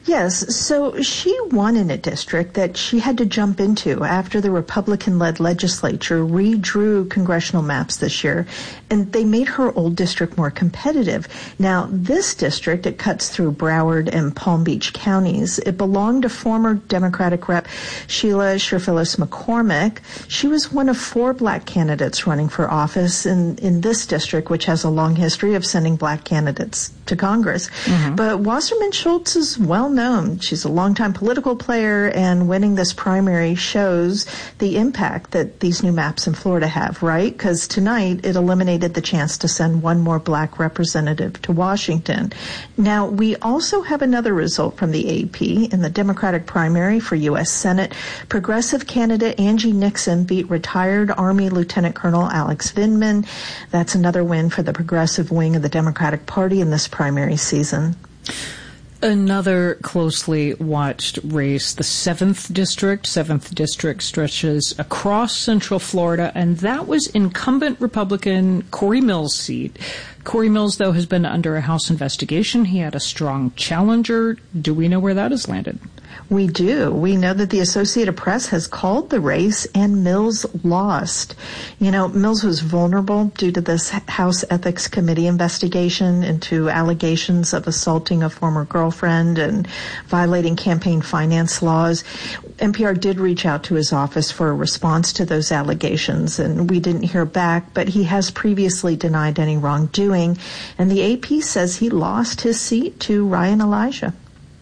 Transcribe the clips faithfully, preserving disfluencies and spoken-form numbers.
Yes, so she won in a district that she had to jump into after the Republican-led legislature redrew congressional maps this year, and they made her old district more competitive. Now, this district, it cuts through Broward and Palm Beach counties. It belonged to former Democratic Rep Sheila Sherfilis McCormick. She was one of four black candidates running for office in, in this district, which has a long history of sending black candidates to Congress. Mm-hmm. But Wasserman Schultz is well known. She's a longtime political player, and winning this primary shows the impact that these new maps in Florida have, right? Because tonight it eliminated the chance to send one more black representative to Washington. Now, we also have another result from the A P in the Democratic primary for U S Senate. Progressive candidate Angie Nixon beat retired Army Lieutenant Colonel Alex Vindman. That's another win for the progressive wing of the Democratic Party in this primary season. Another closely watched race, the seventh District. seventh District stretches across Central Florida, and that was incumbent Republican Corey Mills' seat. Corey Mills, though, has been under a House investigation. He had a strong challenger. Do we know where that has landed? We do. We know that the Associated Press has called the race, and Mills lost. You know, Mills was vulnerable due to this House Ethics Committee investigation into allegations of assaulting a former girlfriend and violating campaign finance laws. N P R did reach out to his office for a response to those allegations, and we didn't hear back, but he has previously denied any wrongdoing, and the A P says he lost his seat to Ryan Elijah.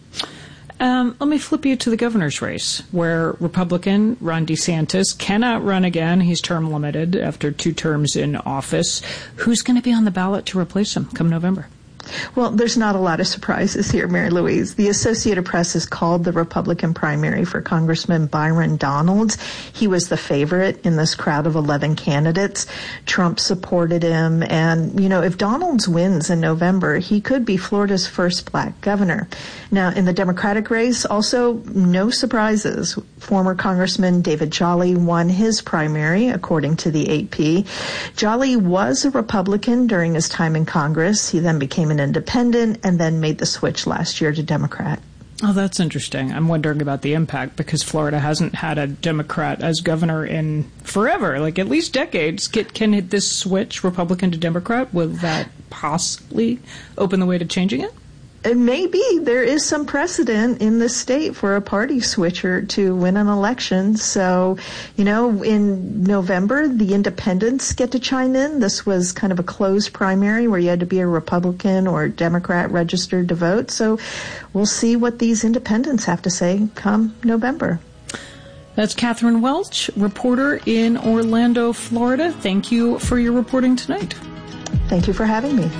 Um, let me flip you to the governor's race, where Republican Ron DeSantis cannot run again. He's term limited after two terms in office. Who's going to be on the ballot to replace him come November? Well, there's not a lot of surprises here, Mary Louise. The Associated Press has called the Republican primary for Congressman Byron Donalds. He was the favorite in this crowd of eleven candidates. Trump supported him. And, you know, if Donalds wins in November, he could be Florida's first black governor. Now, in the Democratic race, also no surprises. Former Congressman David Jolly won his primary, according to the A P. Jolly was a Republican during his time in Congress. He then became an independent and then made the switch last year to Democrat. Oh, that's interesting. I'm wondering about the impact because Florida hasn't had a Democrat as governor in forever, like at least decades. Can, can this switch Republican to Democrat, will that possibly open the way to changing it? Maybe there is some precedent in the state for a party switcher to win an election. So, you know, in November, the independents get to chime in. This was kind of a closed primary where you had to be a Republican or Democrat registered to vote. So we'll see what these independents have to say come November. That's Catherine Welch, reporter in Orlando, Florida. Thank you for your reporting tonight. Thank you for having me.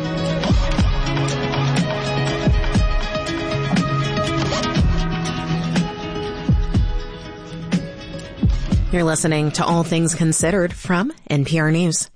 You're listening to All Things Considered from N P R News.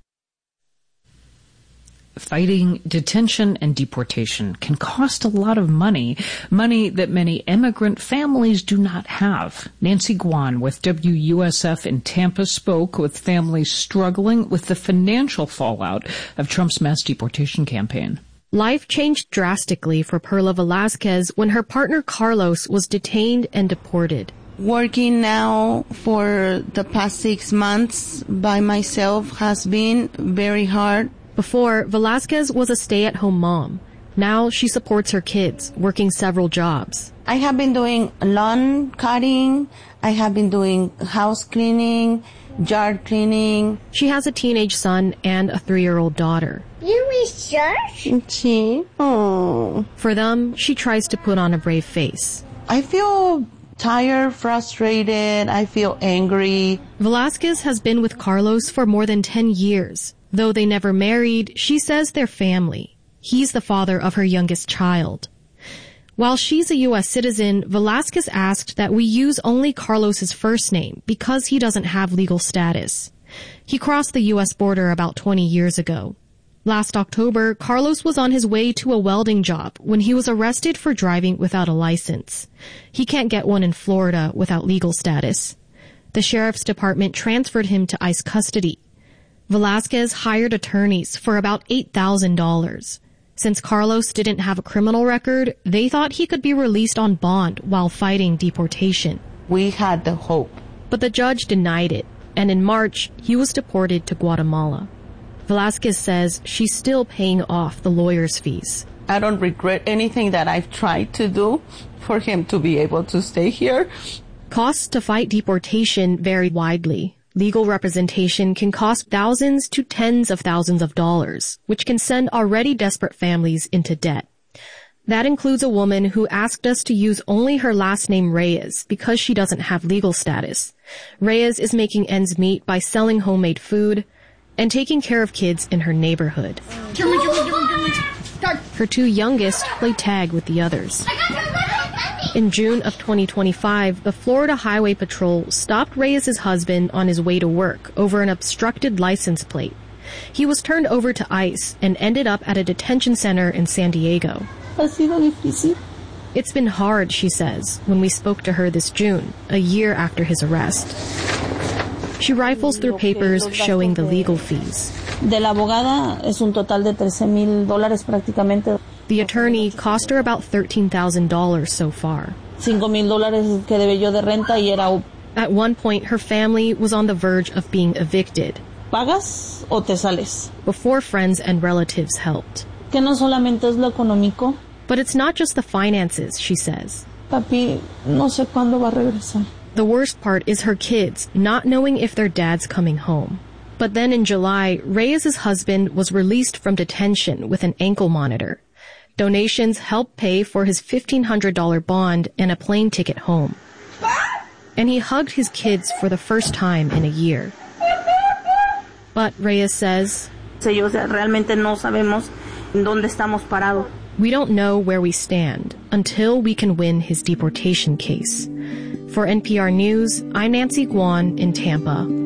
Fighting detention and deportation can cost a lot of money, money that many immigrant families do not have. Nancy Guan with W U S F in Tampa spoke with families struggling with the financial fallout of Trump's mass deportation campaign. Life changed drastically for Perla Velasquez when her partner Carlos was detained and deported. Working now for the past six months by myself has been very hard. Before, Velasquez was a stay-at-home mom. Now she supports her kids, working several jobs. I have been doing lawn cutting. I have been doing house cleaning, yard cleaning. She has a teenage son and a three-year-old daughter. You research? She? Oh. For them, she tries to put on a brave face. I feel tired, frustrated. I feel angry. Velasquez has been with Carlos for more than ten years. Though they never married, she says they're family. He's the father of her youngest child. While she's a U S citizen, Velasquez asked that we use only Carlos's first name because he doesn't have legal status. He crossed the U S border about twenty years ago. Last October, Carlos was on his way to a welding job when he was arrested for driving without a license. He can't get one in Florida without legal status. The sheriff's department transferred him to ICE custody. Velasquez hired attorneys for about eight thousand dollars. Since Carlos didn't have a criminal record, they thought he could be released on bond while fighting deportation. We had the hope. But the judge denied it, and in March, he was deported to Guatemala. Velasquez says she's still paying off the lawyer's fees. I don't regret anything that I've tried to do for him to be able to stay here. Costs to fight deportation vary widely. Legal representation can cost thousands to tens of thousands of dollars, which can send already desperate families into debt. That includes a woman who asked us to use only her last name Reyes because she doesn't have legal status. Reyes is making ends meet by selling homemade food and taking care of kids in her neighborhood. Her two youngest play tag with the others. In June of twenty twenty-five, the Florida Highway Patrol stopped Reyes' husband on his way to work over an obstructed license plate. He was turned over to ICE and ended up at a detention center in San Diego. It's been hard, she says, when we spoke to her this June, a year after his arrest. She rifles through papers showing the legal fees. De la abogada es un total de trece mil dólares prácticamente. The attorney cost her about thirteen thousand dollars so far. Cinco mil dólares que debe yo de renta y era. At one point, her family was on the verge of being evicted. ¿Pagas o te sales? Before friends and relatives helped. Que no solamente es lo económico. But it's not just the finances, she says. Papi, no sé cuándo va a regresar. The worst part is her kids not knowing if their dad's coming home. But then in July, Reyes' husband was released from detention with an ankle monitor. Donations helped pay for his fifteen hundred dollars bond and a plane ticket home. And he hugged his kids for the first time in a year. But Reyes says, realmente no sabemos dónde estamos parados. We don't know where we stand until we can win his deportation case. For N P R News, I'm Nancy Guan in Tampa.